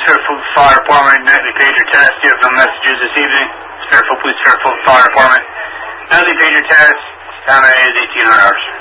Fairfield Fire Department, nightly pager test. Do you have no messages this evening? Fairfield Police, Fairfield Fire Department. Nightly pager test. Time is 1800 hours.